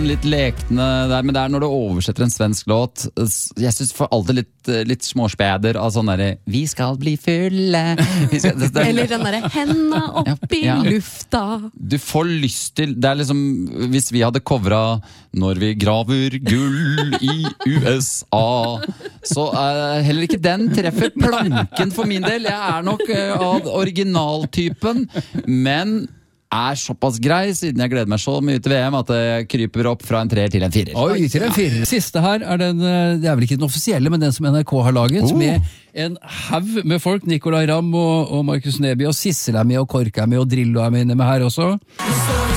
litt lekne der, men det når du oversetter en svensk låt, jeg synes for alltid litt småspeder av sånn der, vi skal bli fulle. Eller den der, henda opp i lufta. Du får lyst til, det liksom, hvis vi hadde covret når vi graver gull i USA, så heller ikke den treffer planken for min del. Jeg nok av originaltypen, men såpass grei, siden jeg gleder meg så mye til VM at jeg kryper opp fra en 3 til en 4. Oi, til en 4. Siste her den, det vel ikke den offisielle, men den som NRK har laget, med en haug med folk. Nicolai Ramm og Markus Neby og Sissel med, og Kork med, og Drillo med her også.